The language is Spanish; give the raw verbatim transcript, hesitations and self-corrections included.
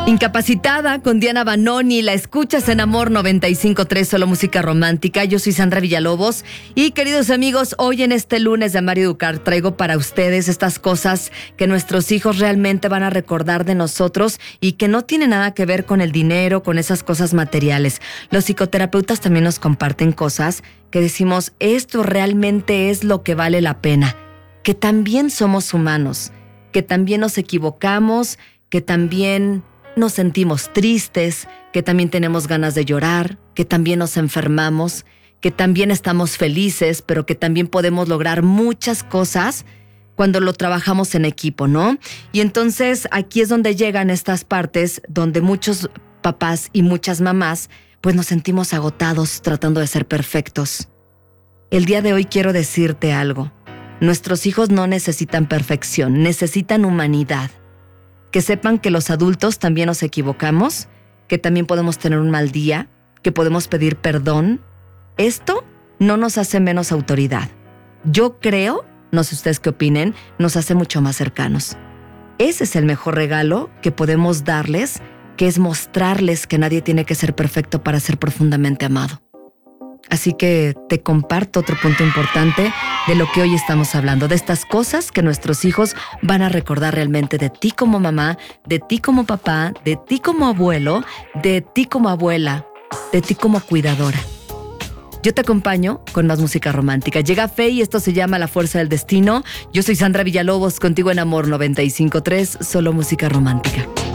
Incapacitada con Diana Banoni, la escuchas en Amor noventa y cinco punto tres, solo música romántica. Yo soy Sandra Villalobos y, queridos amigos, hoy en este lunes de Amar y Educar traigo para ustedes estas cosas que nuestros hijos realmente van a recordar de nosotros y que no tienen nada que ver con el dinero, con esas cosas materiales. Los psicoterapeutas también nos comparten cosas que decimos, esto realmente es lo que vale la pena, que también somos humanos, que también nos equivocamos, que también nos sentimos tristes, que también tenemos ganas de llorar, que también nos enfermamos, que también estamos felices, pero que también podemos lograr muchas cosas cuando lo trabajamos en equipo, ¿no? Y entonces aquí es donde llegan estas partes donde muchos papás y muchas mamás pues nos sentimos agotados tratando de ser perfectos. El día de hoy quiero decirte algo. Nuestros hijos no necesitan perfección, necesitan humanidad. Que sepan que los adultos también nos equivocamos, que también podemos tener un mal día, que podemos pedir perdón. Esto no nos hace menos autoridad. Yo creo, no sé ustedes qué opinen, nos hace mucho más cercanos. Ese es el mejor regalo que podemos darles, que es mostrarles que nadie tiene que ser perfecto para ser profundamente amado. Así que te comparto otro punto importante de lo que hoy estamos hablando, de estas cosas que nuestros hijos van a recordar realmente de ti como mamá, de ti como papá, de ti como abuelo, de ti como abuela, de ti como cuidadora. Yo te acompaño con más música romántica. Llega Fe y esto se llama La Fuerza del Destino. Yo soy Sandra Villalobos, contigo en Amor noventa y cinco punto tres, solo música romántica.